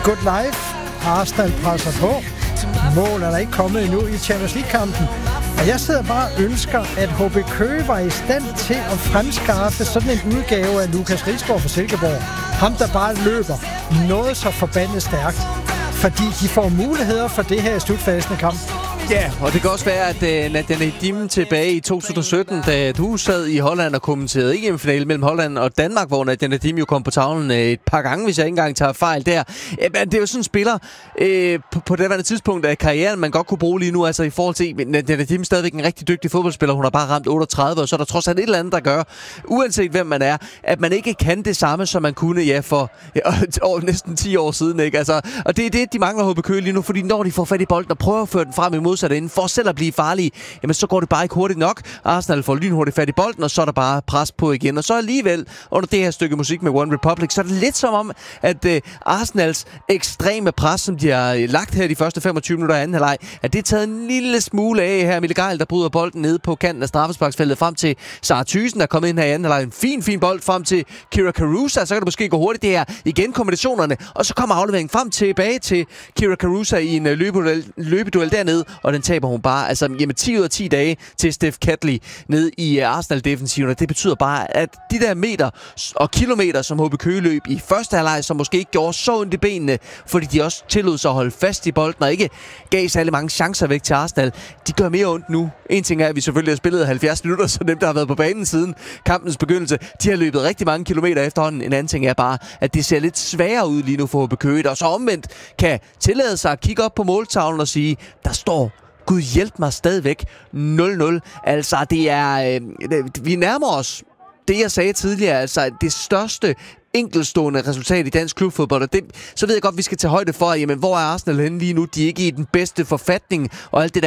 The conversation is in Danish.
Good Life. Arsenal presser på. Mål er der ikke kommet endnu i Champions League-kampen. Og jeg sidder bare og ønsker, at HB Køge var i stand til at fremskaffe sådan en udgave af Lukas Rigsgaard fra Silkeborg. Ham, der bare løber noget så forbandet stærkt. Fordi de får muligheder for det her i slutfasen af kampen. Ja, og det kan også være, at Nadia Nadim tilbage i 2017, da du sad i Holland og kommenterede EM-finale mellem Holland og Danmark, hvor Nadia Nadim jo kom på tavlen et par gange, hvis jeg ikke engang tager fejl der. Det er jo sådan en spiller på det tidspunkt af karrieren, man godt kunne bruge lige nu, altså i forhold til Nadia Nadim stadigvæk en rigtig dygtig fodboldspiller. Hun har bare ramt 38, og så er der trods alt et eller andet, der gør, uanset hvem man er, at man ikke kan det samme, som man kunne for næsten 10 år siden. Ikke? Altså, og det er det, de mangler HB Køge lige nu, fordi når de får fat i bolden og prøver at føre den frem i modsatte ende, for selv at blive farlige, jamen så går det bare ikke hurtigt nok. Arsenal får lynhurtigt fat i bolden, og så er der bare pres på igen. Og så alligevel, under det her stykke musik med One Republic, så er det lidt som om, at Arsenals ekstreme pres, som de har lagt her de første 25 minutter af anden halvleg, at det er taget en lille smule af her. Mille Geil, der bryder bolden nede på kanten af straffesparksfeltet frem til Sara Thyssen, der er kommet ind her i anden halvleg. En fin bold frem til Kira Carusa, så kan det måske gå hurtigt. Det her igen kombinationerne, og så kommer afleveringen frem tilbage til Kira Carusa i en løbeduel dernede, og den taber hun bare. Altså, 10 ud af 10 dage til Steph Catley ned i Arsenal-defensiven, og det betyder bare, at de der meter og kilometer, som HB Køge løb i første halvleg, som måske ikke gjorde så ondt i benene, fordi de også tillod sig at holde fast i bolden og ikke gav særlig mange chancer væk til Arsenal, de gør mere ondt nu. En ting er, at vi selvfølgelig har spillet 70 minutter, så dem, der har været på banen siden kampens begyndelse, de har løbet rigtig mange kilometer efterhånden. En anden ting er bare, at det ser lidt sværere ud lige nu for HB Køge, der så omvendt kan tillade sig at kigge op på måltavlen og sige, der står Gud hjælp mig stadigvæk 0-0. Altså, det er... vi nærmer os det, jeg sagde tidligere, altså det største enkeltstående resultat i dansk klubfodbold, og det, så ved jeg godt, vi skal tage højde for, jamen, hvor er Arsenal henne lige nu? De er ikke i den bedste forfatning, og alt det der.